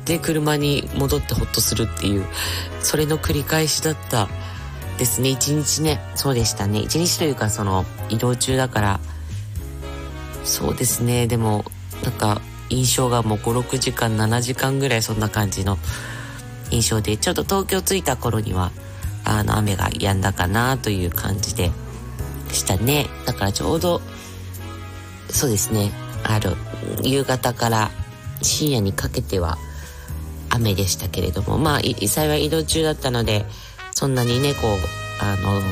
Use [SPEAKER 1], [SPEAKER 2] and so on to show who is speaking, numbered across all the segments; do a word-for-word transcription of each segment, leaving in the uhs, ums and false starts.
[SPEAKER 1] で車に戻ってほっとするっていう、それの繰り返しだったですね。一日ね、そうでしたね。一日というかその移動中だから、そうですね。でもなんか印象がもうご、ろくじかんななじかんぐらいそんな感じの印象で、ちょっと東京着いた頃にはあの雨が止んだかなという感じでしたね。だからちょうどそうですね、ある夕方から深夜にかけては雨でしたけれども、まあ幸い移動中だったのでそんなにね、こうあの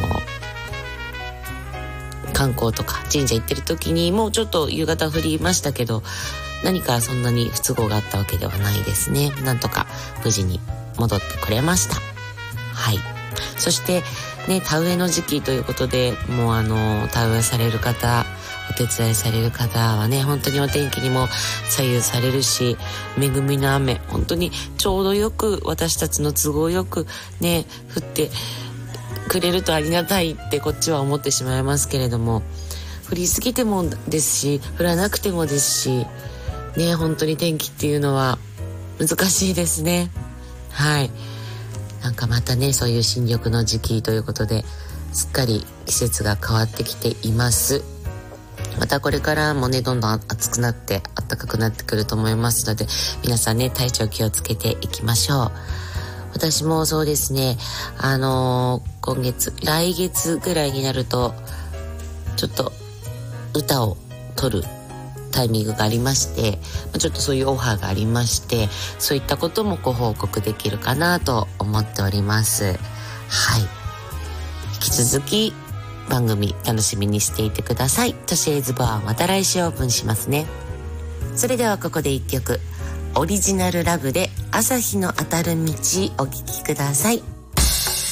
[SPEAKER 1] 観光とか神社行ってる時にもうちょっと夕方降りましたけど、何かそんなに不都合があったわけではないですね。なんとか無事に戻ってくれました。はい。そしてね、田植えの時期ということで、もうあの田植えされる方、お手伝いされる方はね、本当にお天気にも左右されるし、恵みの雨、本当にちょうどよく私たちの都合よくね降ってくれるとありがたいってこっちは思ってしまいますけれども、降りすぎてもですし降らなくてもですしね、本当に天気っていうのは難しいですね。はい。なんかまたね、そういう新緑の時期ということですっかり季節が変わってきています。またこれからもね、どんどん暑くなって暖かくなってくると思いますので、皆さんね、体調気をつけていきましょう。私もそうですね、あのー、今月来月ぐらいになるとちょっと歌を取るタイミングがありまして、ちょっとそういうオファーがありまして、そういったこともご報告できるかなと思っております。はい。引き続き番組楽しみにしていてください。トシエイズバーはまた来週オープンしますね。それではここで一曲、オリジナルラブで朝日の当たる道お聴きください。